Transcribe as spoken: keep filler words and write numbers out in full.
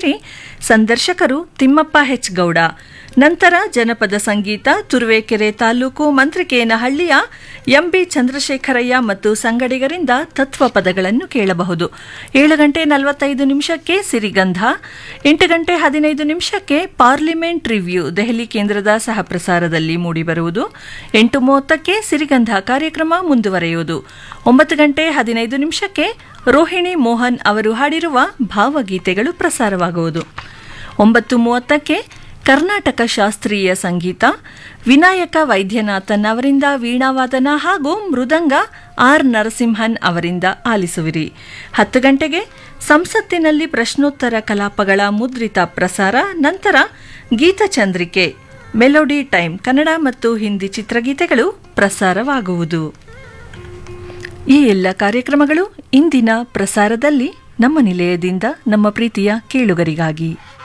ಕೇಳುವಿರಿ. ಸಂದರ್ಶಕರು ತಿಮ್ಮಪ್ಪ ಹೆಚ್ ಗೌಡ. ನಂತರ ಜನಪದ ಸಂಗೀತ ತುರುವೇಕೆರೆ ತಾಲೂಕು ಮಂತ್ರಿಕೇನಹಳ್ಳಿಯ ಎಂಬಿ ಚಂದ್ರಶೇಖರಯ್ಯ ಮತ್ತು ಸಂಗಡಿಗರಿಂದ ತತ್ವ ಪದಗಳನ್ನು ಕೇಳಬಹುದು. ಏಳು ಗಂಟೆ ನಲವತ್ತೈದು ನಿಮಿಷಕ್ಕೆ ಸಿರಿಗಂಧ, ಎಂಟು ಗಂಟೆ ಹದಿನೈದು ನಿಮಿಷಕ್ಕೆ ಪಾರ್ಲಿಮೆಂಟ್ ರಿವ್ಯೂ ದೆಹಲಿ ಕೇಂದ್ರದ ಸಹಪ್ರಸಾರದಲ್ಲಿ ಮೂಡಿಬರುವುದು. ಎಂಟು ಮೂವತ್ತಕ್ಕೆ ಸಿರಿಗಂಧ ಕಾರ್ಯಕ್ರಮ ಮುಂದುವರೆಯುವುದು. ಒಂಬತ್ತು ಗಂಟೆ ಹದಿನೈದು ನಿಮಿಷಕ್ಕೆ ರೋಹಿಣಿ ಮೋಹನ್ ಅವರು ಹಾಡಿರುವ ಭಾವಗೀತೆಗಳು ಪ್ರಸಾರವಾಗುವುದು. ಒಂಬತ್ತು ಮೂವತ್ತಕ್ಕೆ ಕರ್ನಾಟಕ ಶಾಸ್ತ್ರೀಯ ಸಂಗೀತ ವಿನಾಯಕ ವೈದ್ಯನಾಥನ್ ಅವರಿಂದ ವೀಣಾವಾದನ ಹಾಗೂ ಮೃದಂಗ ಆರ್ ನರಸಿಂಹನ್ ಅವರಿಂದ ಆಲಿಸುವಿರಿ. ಹತ್ತು ಗಂಟೆಗೆ ಸಂಸತ್ತಿನಲ್ಲಿ ಪ್ರಶ್ನೋತ್ತರ ಕಲಾಪಗಳ ಮುದ್ರಿತ ಪ್ರಸಾರ. ನಂತರ ಗೀತಚಂದ್ರಿಕೆ ಮೆಲೋಡಿ ಟೈಮ್ ಕನ್ನಡ ಮತ್ತು ಹಿಂದಿ ಚಿತ್ರಗೀತೆಗಳು ಪ್ರಸಾರವಾಗುವುದು. ಈ ಎಲ್ಲ ಕಾರ್ಯಕ್ರಮಗಳು ಇಂದಿನ ಪ್ರಸಾರದಲ್ಲಿ ನಮ್ಮ ನಿಲಯದಿಂದ ನಮ್ಮ ಪ್ರೀತಿಯ ಕೇಳುಗರಿಗಾಗಿ.